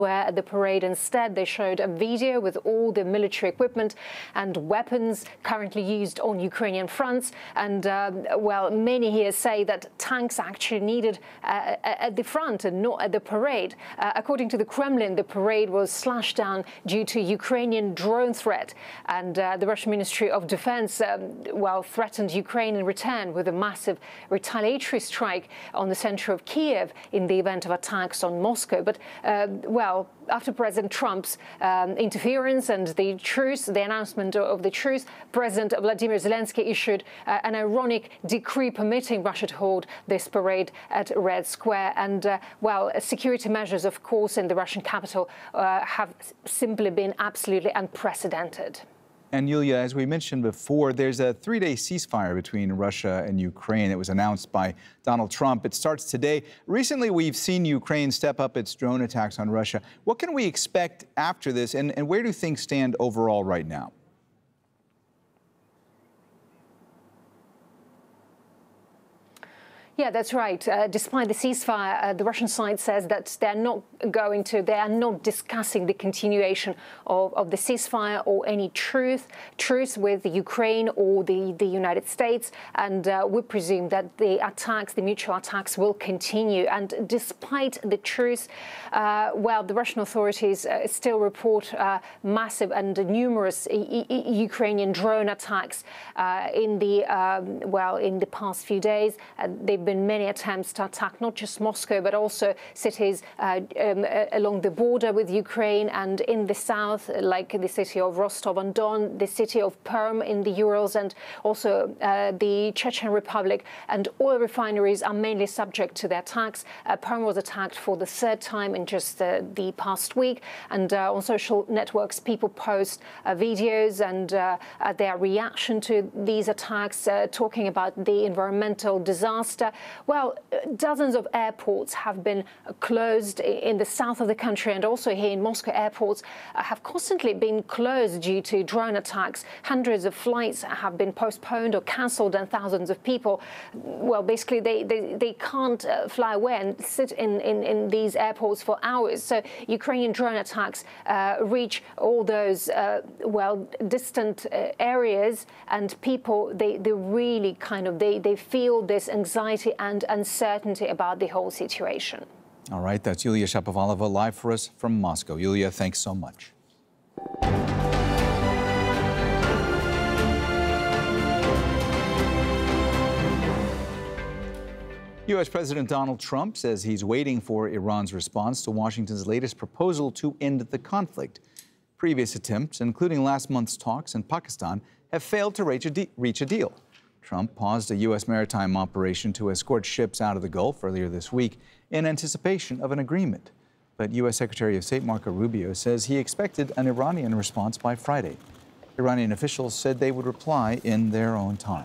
Where at the parade instead they showed a video with all the military equipment and weapons currently used on Ukrainian fronts. And well, many here say that tanks actually needed at the front and not at the parade. According to the Kremlin, the parade was slashed down due to Ukrainian drone threat. And the Russian Ministry of Defense, well, threatened Ukraine in return with a massive retaliatory strike on the center of Kiev in the event of attacks on Moscow. But well, after President Trump's interference and the truce, the announcement of the truce, President Vladimir Zelensky issued an ironic decree permitting Russia to hold this parade at Red Square. And, well, security measures, of course, in the Russian capital have simply been absolutely unprecedented. And Yulia, as we mentioned before, there's a 3-day ceasefire between Russia and Ukraine that was announced by Donald Trump. It starts today. Recently, we've seen Ukraine step up its drone attacks on Russia. What can we expect after this, and where do things stand overall right now? Yeah, that's right. Despite the ceasefire, the Russian side says that they are not discussing the continuation of the ceasefire or any truce with Ukraine or the United States. And we presume that the attacks, the mutual attacks, will continue. And despite the truce, well, the Russian authorities still report massive and numerous Ukrainian drone attacks in the past few days. They've been many attempts to attack not just Moscow, but also cities along the border with Ukraine and in the south, like the city of Rostov-on-Don, the city of Perm in the Urals, and also the Chechen Republic. And oil refineries are mainly subject to the attacks. Perm was attacked for the third time in just the past week. And on social networks, people post videos and their reaction to these attacks, talking about the environmental disaster. Well, dozens of airports have been closed in the south of the country, and also here in Moscow, airports have constantly been closed due to drone attacks. Hundreds of flights have been postponed or cancelled, and thousands of people, well, basically they can't fly away and sit in these airports for hours. So Ukrainian drone attacks reach all those, well, distant areas, and people, they really kind of, they feel this anxiety and uncertainty about the whole situation. All right, that's Yulia Shapovalova live for us from Moscow. Yulia, thanks so much. U.S. President Donald Trump says he's waiting for Iran's response to Washington's latest proposal to end the conflict. Previous attempts, including last month's talks in Pakistan, have failed to reach a deal. Trump paused a U.S. maritime operation to escort ships out of the Gulf earlier this week in anticipation of an agreement. But U.S. Secretary of State Marco Rubio says he expected an Iranian response by Friday. Iranian officials said they would reply in their own time.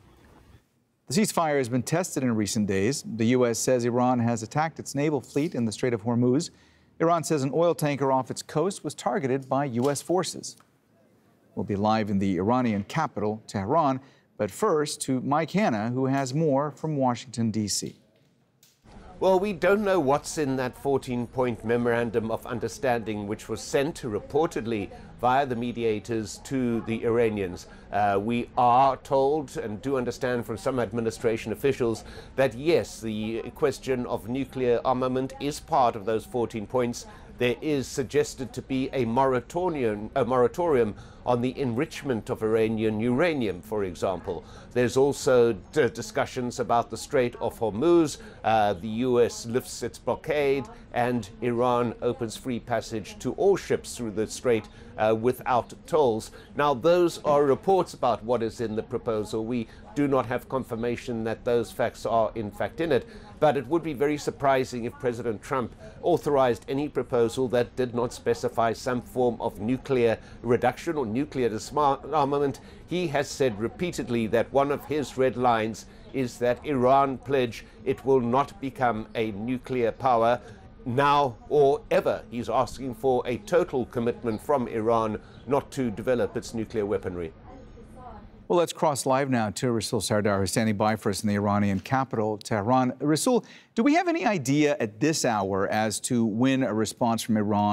The ceasefire has been tested in recent days. The U.S. says Iran has attacked its naval fleet in the Strait of Hormuz. Iran says an oil tanker off its coast was targeted by U.S. forces. We'll be live in the Iranian capital, Tehran. But first, to Mike Hanna, who has more from Washington, D.C. Well, we don't know what's in that 14-point memorandum of understanding, which was sent reportedly via the mediators to the Iranians. We are told and do understand from some administration officials that, yes, the question of nuclear armament is part of those 14 points. There is suggested to be a moratorium on the enrichment of Iranian uranium, for example. There's also discussions about the Strait of Hormuz. The U.S. lifts its blockade, and Iran opens free passage to all ships through the strait without tolls. Now, those are reports about what is in the proposal. We do not have confirmation that those facts are in fact in it. But it would be very surprising if President Trump authorized any proposal that did not specify some form of nuclear reduction or nuclear disarmament. He has said repeatedly that one of his red lines is that Iran pledge it will not become a nuclear power now or ever. He's asking for a total commitment from Iran not to develop its nuclear weaponry. Well, let's cross live now to Rasul Sardar, who's standing by for us in the Iranian capital, Tehran. Rasul, do we have any idea at this hour as to when a response from Iran